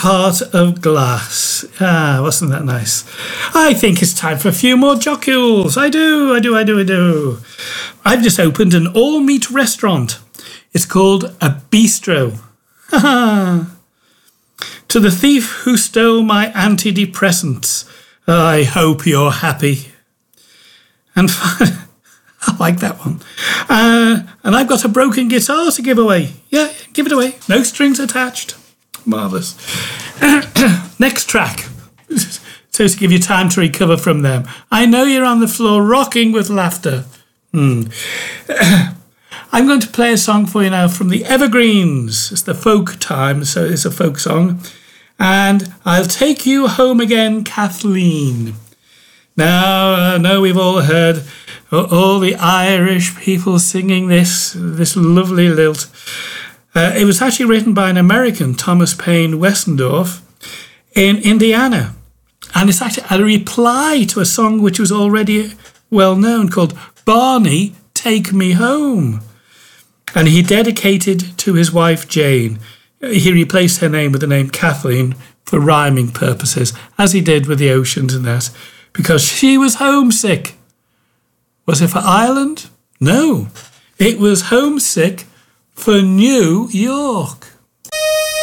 Heart of Glass. Ah, wasn't that nice? I think it's time for a few more jocules. I do. I've just opened an all-meat restaurant. It's called a bistro. To the thief who stole my antidepressants, I hope you're happy. And I like that one. And I've got a broken guitar to give away. Yeah, give it away. No strings attached. Marvellous. Next track. So to give you time to recover from them. I know you're on the floor rocking with laughter. I'm going to play a song for you now from the Evergreens. It's the folk time, so it's a folk song. And I'll Take You Home Again, Kathleen. Now, I know we've all heard all the Irish people singing this lovely lilt. It was actually written by an American, Thomas Paine Westendorf, in Indiana. And it's actually a reply to a song which was already well known called Barney, Take Me Home. And he dedicated to his wife, Jane. He replaced her name with the name Kathleen for rhyming purposes, as he did with the Oceans and that, because she was homesick. Was it for Ireland? No. It was homesick for New York.